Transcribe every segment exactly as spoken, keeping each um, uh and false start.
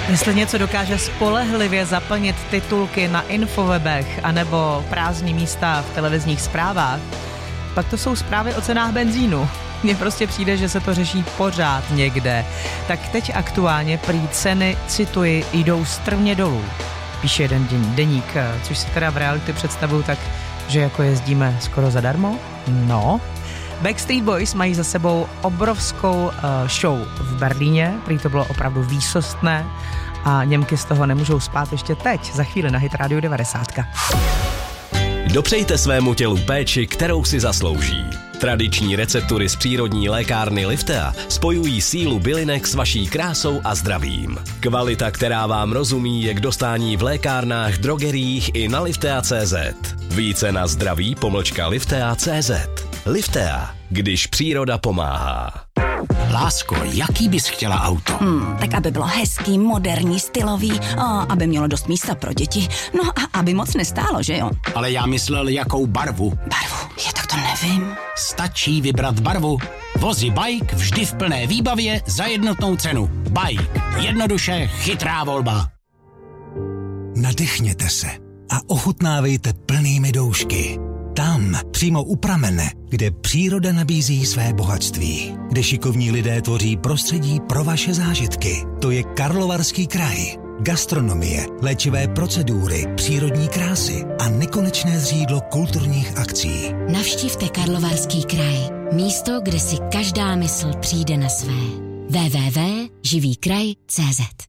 Jestli něco dokáže spolehlivě zaplnit titulky na infowebech anebo prázdný místa v televizních zprávách, pak to jsou zprávy o cenách benzínu. Mně prostě přijde, že se to řeší pořád někde. Tak teď aktuálně prý ceny, cituji, jdou strmě dolů. Píše jeden deník, což si teda v realitě představuju tak, že jako jezdíme skoro zadarmo. No. Backstreet Boys mají za sebou obrovskou uh, show v Berlíně, prý to bylo opravdu výsostné a Němky z toho nemůžou spát ještě teď, za chvíli na Hit Radio devadesát. Dopřejte svému tělu péči, kterou si zaslouží. Tradiční receptury z přírodní lékárny Liftea spojují sílu bylinek s vaší krásou a zdravím. Kvalita, která vám rozumí, je k dostání v lékárnách, drogeriích i na liftea tečka cé zet. Více na zdraví pomlčka liftea tečka cé zet. Liftea, když příroda pomáhá. Lásko, jaký bys chtěla auto? Hmm, tak aby bylo hezký, moderní, stylový, a aby mělo dost místa pro děti, no a aby moc nestálo, že jo? Ale já myslel, jakou barvu. Barvu? Je, tak to nevím. Stačí vybrat barvu. Vozy Bike vždy v plné výbavě za jednotnou cenu. Bike. Jednoduše chytrá volba. Nadechněte se a ochutnávejte plnými doušky. Tam, přímo u pramene, kde příroda nabízí své bohatství, kde šikovní lidé tvoří prostředí pro vaše zážitky. To je Karlovarský kraj. Gastronomie, léčivé procedury, přírodní krásy a nekonečné zřídlo kulturních akcí. Navštivte Karlovarský kraj. Místo, kde si každá mysl přijde na své. w w w tečka živý kraj tečka cé zet.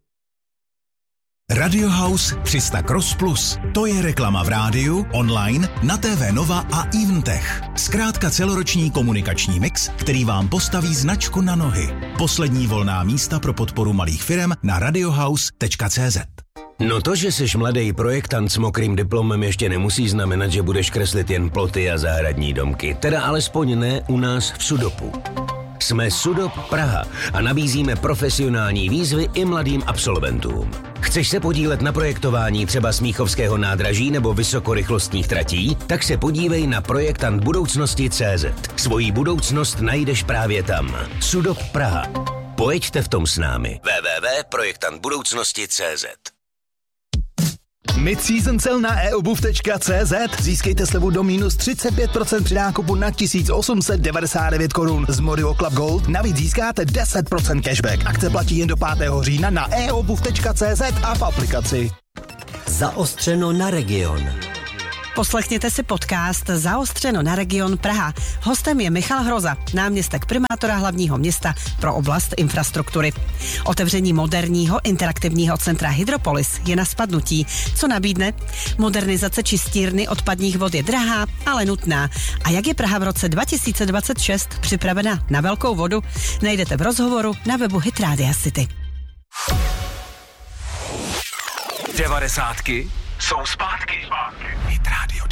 Radio House tři sta Cross Plus. To je reklama v rádiu, online, na T V Nova a Eventech. Zkrátka celoroční komunikační mix, který vám postaví značku na nohy. Poslední volná místa pro podporu malých firem na radiohouse tečka cé zet. No to, že jsi mladý projektant s mokrým diplomem, ještě nemusí znamenat, že budeš kreslit jen ploty a zahradní domky. Teda alespoň ne u nás v Sudopu. Jsme Sudop Praha a nabízíme profesionální výzvy i mladým absolventům. Chceš se podílet na projektování třeba Smíchovského nádraží nebo vysokorychlostních tratí? Tak se podívej na projektant budoucnosti tečka cé zet. Svoji budoucnost najdeš právě tam. Sudop Praha. Pojeďte v tom s námi. w w w tečka projektant budoucnosti tečka cé zet. Mid-season cel na e obuv tečka cé zet. Získejte slevu do minus třicet pět procent při nákupu na tisíc osm set devadesát devět korun. Z Morio Club Gold navíc získáte deset procent cashback. Akce platí jen do pátého října na e obuv tečka cé zet a v aplikaci. Zaostřeno na region. Poslechněte si podcast Zaostřeno na region Praha. Hostem je Michal Hroza, náměstek primátora hlavního města pro oblast infrastruktury. Otevření moderního interaktivního centra Hydropolis je na spadnutí. Co nabídne? Modernizace čistírny odpadních vod je drahá, ale nutná. A jak je Praha v roce dva tisíce dvacet šest připravena na velkou vodu? Najdete v rozhovoru na webu Hit Radio City. Devadesátky jsou zpátky.